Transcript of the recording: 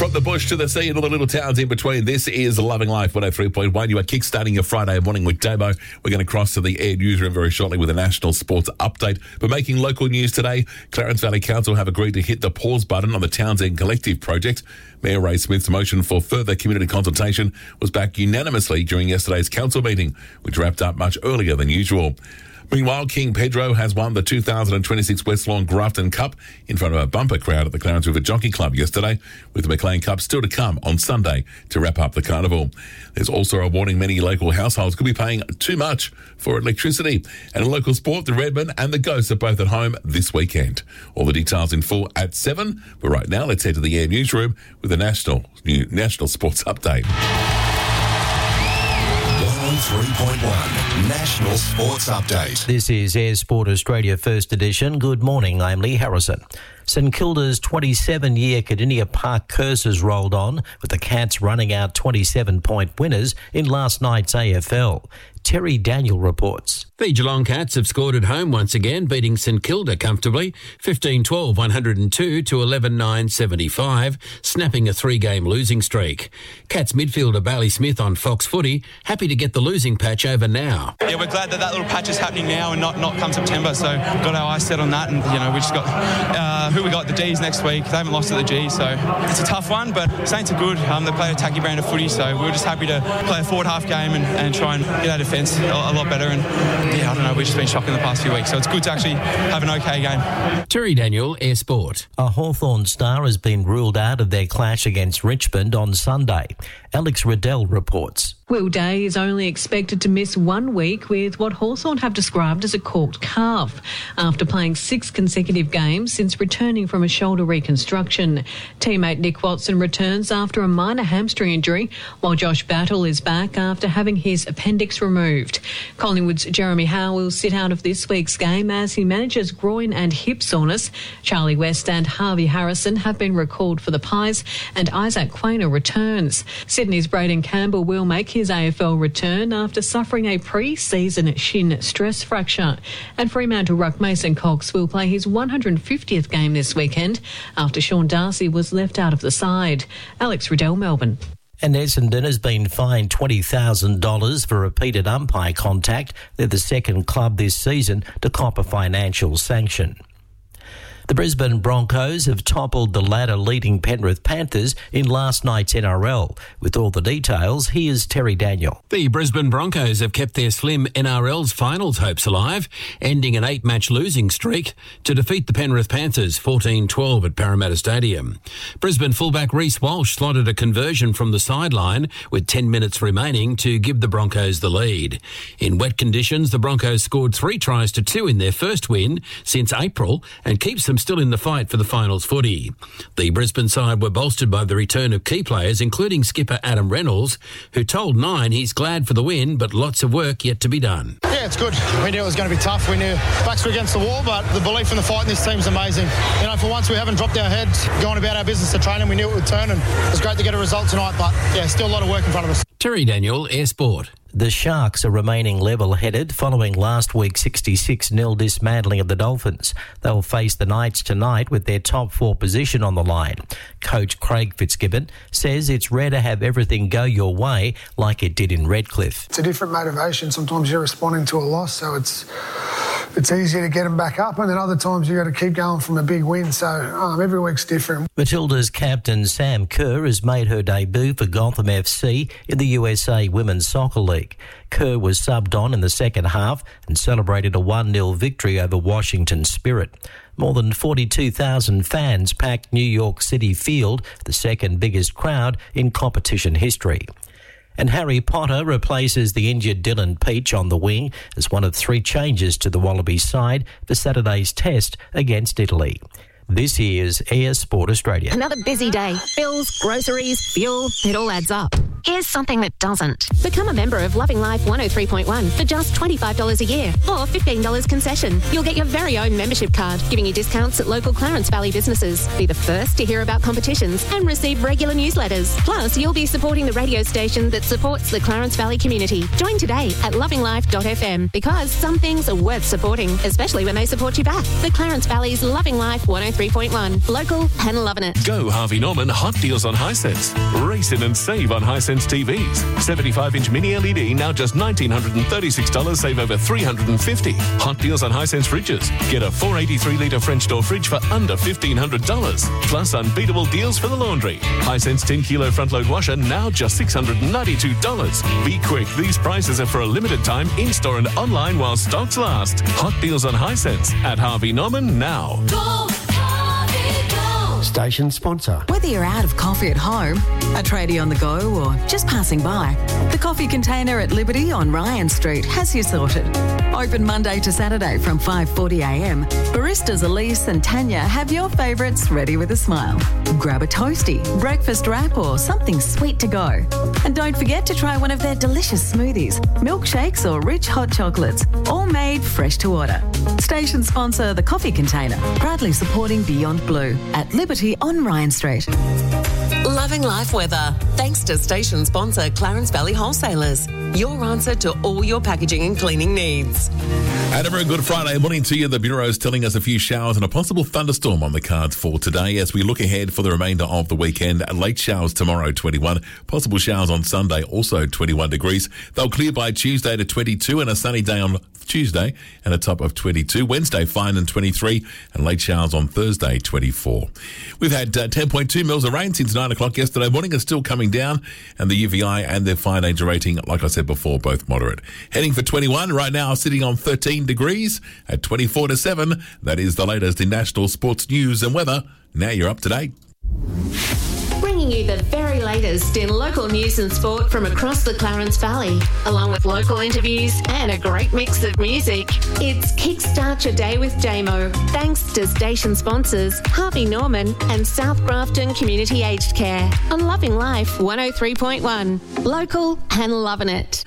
From the bush to the sea and all the little towns in between, this is Loving Life 103.1. You are kickstarting your Friday morning with Damo. We're going to cross to the Air newsroom very shortly with a national sports update. But making local news today, Clarence Valley Council have agreed to hit the pause button on the Townsend Collective project. Mayor Ray Smith's motion for further community consultation was backed unanimously during yesterday's council meeting, which wrapped up much earlier than usual. Meanwhile, King Pedro has won the 2026 West Lawn Grafton Cup in front of a bumper crowd at the Clarence River Jockey Club yesterday, with the McLean Cup still to come on Sunday to wrap up the carnival. There's also a warning many local households could be paying too much for electricity. And in local sport, the Redmen and the Ghosts are both at home this weekend. All the details in full at 7. But right now, let's head to the Air newsroom with a national sports update. 103.1 National Sports Update. This is Air Sport Australia First Edition. Good morning, I'm Lee Harrison. St Kilda's 27-year Cardinia Park curse has rolled on, with the Cats running out 27-point winners in last night's AFL. Terry Daniel reports. The Geelong Cats have scored at home once again, beating St Kilda comfortably, 15-12, 102 to 11-9, 75, snapping a three-game losing streak. Cats midfielder Bailey Smith on Fox Footy, happy to get the losing patch over now. Yeah, we're glad that little patch is happening now and not come September, so got our eyes set on that, and we just got who we got the Gs next week. They haven't lost at the Gs, so it's a tough one, but Saints are good. They play a tacky brand of footy, so we were just happy to play a forward half game and try and get our defence a lot better. And yeah, I don't know, we've just been shocked in the past few weeks, so it's good to actually have an okay game. Terry Daniel, Air Sport. A Hawthorn star has been ruled out of their clash against Richmond on Sunday. Alex Riddell reports. Will Day is only expected to miss 1 week with what Hawthorn have described as a corked calf after playing 6 consecutive games since returning from a shoulder reconstruction. Teammate Nick Watson returns after a minor hamstring injury, while Josh Battle is back after having his appendix removed. Collingwood's Jeremy Howe will sit out of this week's game as he manages groin and hip soreness. Charlie West and Harvey Harrison have been recalled for the Pies, and Isaac Quainer returns. Sydney's Braden Campbell will make his AFL return after suffering a pre-season shin stress fracture. And Fremantle ruck Mason Cox will play his 150th game this weekend after Sean Darcy was left out of the side. Alex Riddell, Melbourne. And Essendon has been fined $20,000 for repeated umpire contact. They're the second club this season to cop a financial sanction. The Brisbane Broncos have toppled the ladder-leading Penrith Panthers in last night's NRL. With all the details, here's Terry Daniel. The Brisbane Broncos have kept their slim NRL's finals hopes alive, ending an 8-match losing streak to defeat the Penrith Panthers 14-12 at Parramatta Stadium. Brisbane fullback Reece Walsh slotted a conversion from the sideline with 10 minutes remaining to give the Broncos the lead. In wet conditions, the Broncos scored 3 tries to 2 in their first win since April and keeps them still in the fight for the finals footy. The Brisbane side were bolstered by the return of key players, including skipper Adam Reynolds, who told Nine he's glad for the win, but lots of work yet to be done. Yeah, it's good. We knew it was going to be tough. We knew backs were against the wall, but the belief and the fight in this team is amazing. For once we haven't dropped our heads, going about our business to training. We knew it would turn, and it was great to get a result tonight, but yeah, still a lot of work in front of us. Terry Daniel, Air Sport. The Sharks are remaining level-headed following last week's 66-0 dismantling of the Dolphins. They'll face the Knights tonight with their top 4 position on the line. Coach Craig Fitzgibbon says it's rare to have everything go your way like it did in Redcliffe. It's a different motivation. Sometimes you're responding to a loss, so it's easier to get them back up, and then other times you've got to keep going from a big win, so every week's different. Matilda's captain Sam Kerr has made her debut for Gotham FC in the USA Women's Soccer League. Kerr was subbed on in the second half and celebrated a 1-0 victory over Washington Spirit. More than 42,000 fans packed New York City Field, the second biggest crowd in competition history. And Harry Potter replaces the injured Dylan Peach on the wing as one of 3 changes to the Wallabies side for Saturday's test against Italy. This is Air Sport Australia. Another busy day. Bills, groceries, fuel, it all adds up. Here's something that doesn't. Become a member of Loving Life 103.1 for just $25 a year or $15 concession. You'll get your very own membership card, giving you discounts at local Clarence Valley businesses. Be the first to hear about competitions and receive regular newsletters. Plus, you'll be supporting the radio station that supports the Clarence Valley community. Join today at lovinglife.fm because some things are worth supporting, especially when they support you back. The Clarence Valley's Loving Life 103.1. Local, and loving it. Go Harvey Norman hot deals on Hisense. Race in and save on Hisense TVs. 75-inch mini LED now just $1,936, save over $350. Hot deals on Hisense fridges. Get a 483-litre French door fridge for under $1,500. Plus unbeatable deals for the laundry. Hisense 10-kilo front-load washer now just $692. Be quick, these prices are for a limited time in-store and online while stocks last. Hot deals on Hisense at Harvey Norman now. Station sponsor. Whether you're out of coffee at home, a tradie on the go, or just passing by, the Coffee Container at Liberty on Ryan Street has you sorted. Open Monday to Saturday from 5:40am. Baristas Elise and Tanya have your favourites ready with a smile. Grab a toasty, breakfast wrap, or something sweet to go. And don't forget to try one of their delicious smoothies, milkshakes, or rich hot chocolates, all made fresh to order. Station sponsor The Coffee Container, proudly supporting Beyond Blue at Liberty on Ryan Street. Loving life weather. Thanks to station sponsor Clarence Valley Wholesalers. Your answer to all your packaging and cleaning needs. And a very good Friday morning to you. The Bureau is telling us a few showers and a possible thunderstorm on the cards for today as we look ahead for the remainder of the weekend. Late showers tomorrow, 21. Possible showers on Sunday, also 21 degrees. They'll clear by Tuesday to 22 and a sunny day on Tuesday and a top of 22. Wednesday, fine and 23, and late showers on Thursday, 24. We've had 10.2 mils of rain since 9 o'clock yesterday morning. It's still coming down, and the UVI and their fire danger rating, like I said before, both moderate. Heading for 21 right now, sitting on 13 degrees at 24 to 7. That is the latest in national sports news and weather. Now you're up to date. Bringing you the very latest in local news and sport from across the Clarence Valley, along with local interviews and a great mix of music. It's Kickstart Your Day with JMO, thanks to station sponsors Harvey Norman and South Grafton Community Aged Care on Loving Life 103.1. Local and loving it.